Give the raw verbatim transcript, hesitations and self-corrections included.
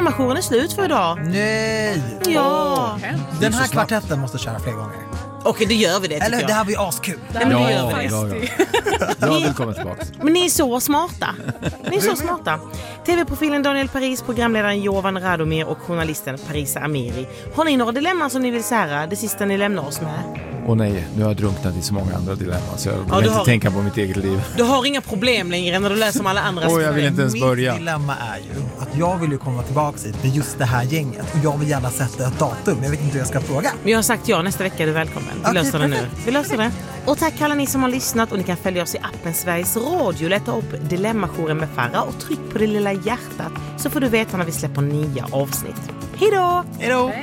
Dilemma-jouren är slut för idag. Nej! Ja. Åh, Den här kvartetten måste köra fler gånger. Okej, det gör vi det, tycker Eller jag. det här var ju askul. Nej, men det gör Ja, vi det. ja, ja. Jag vill komma tillbaka. Men ni är så smarta. Ni är så smarta. T V-profilen Daniel Paris, programledaren Jovan Radomir och journalisten Parisa Amiri. Har ni några dilemman som ni vill sära det sista ni lämnar oss med? Och nej, nu har jag drunknat i så många andra dilemman så jag vill Ja, inte har... tänka på mitt eget liv. Du har inga problem längre när du läser om alla andra. Åh, jag vill inte ens Mitt börja. dilemma är ju att jag vill ju komma tillbaka hit med just det här gänget. Och jag vill gärna sätta ett datum. Jag vet inte hur jag ska fråga. Men jag har sagt ja, nästa vecka är du välkommen. Vi Okej, löser det nu. perfekt. Vi löser det. Och tack alla ni som har lyssnat, och ni kan följa oss i appen Sveriges Radio. Leta upp Dilemma-jouren med Farah och tryck på det lilla hjärtat så får du veta när vi släpper nya avsnitt. Hej då! Hej då!